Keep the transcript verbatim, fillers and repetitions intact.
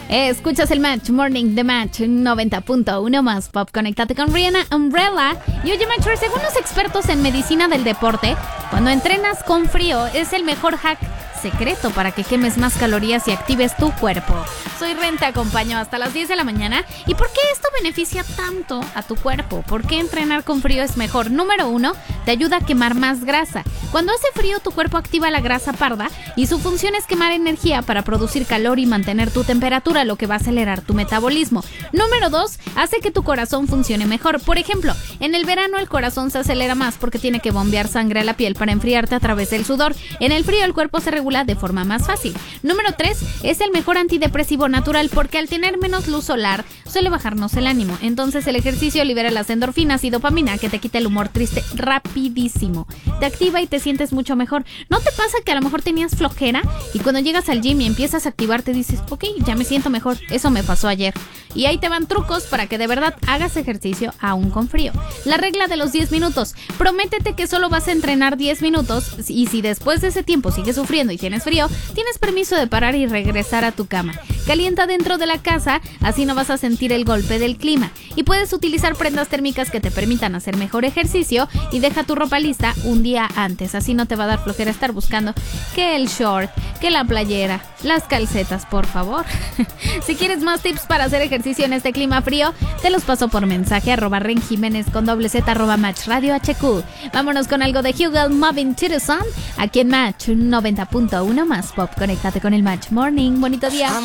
Escuchas el Match Morning de Match noventa punto uno más Pop. Conéctate con Rihanna Umbrella. Y oye, Matcher, según los expertos en medicina del deporte, cuando entrenas con frío es el mejor hack secreto para que quemes más calorías y actives tu cuerpo. Soy Ren, te acompaño hasta las diez de la mañana. ¿Y por qué esto beneficia tanto a tu cuerpo? ¿Por qué entrenar con frío es mejor? Número uno, te ayuda a quemar más grasa. Cuando hace frío, tu cuerpo activa la grasa parda y su función es quemar energía para producir calor y mantener tu temperatura, lo que va a acelerar tu metabolismo. Número dos, hace que tu corazón funcione mejor. Por ejemplo, en el verano el corazón se acelera más porque tiene que bombear sangre a la piel para enfriarte a través del sudor. En el frío el cuerpo se regula de forma más fácil. Número tres, es el mejor antidepresivo natural porque al tener menos luz solar suele bajarnos el ánimo. Entonces el ejercicio libera las endorfinas y dopamina que te quita el humor triste rapidísimo. Te activa y te sientes mucho mejor. ¿No te pasa que a lo mejor tenías flojera y cuando llegas al gym y empiezas a activarte dices, ok, ya me siento mejor? Eso me pasó ayer. Y ahí te van trucos para que de verdad hagas ejercicio aún con frío. La regla de los diez minutos. Prométete que solo vas a entrenar diez minutos y si después de ese tiempo sigues sufriendo y tienes frío, tienes permiso de parar y regresar a tu cama. Calienta dentro de la casa, así no vas a sentir el golpe del clima. Y puedes utilizar prendas térmicas que te permitan hacer mejor ejercicio y deja tu ropa lista un día antes. Así no te va a dar flojera estar buscando que el short, que la playera, las calcetas, por favor. Si quieres más tips para hacer ejercicio en este clima frío, te los paso por mensaje arroba Ren Jiménez con doble Z arroba Match Radio H Q. Vámonos con algo de Hugo Moving to the Sun aquí en Match noventa punto uno más Pop. Conéctate con el Match Morning. Bonito día.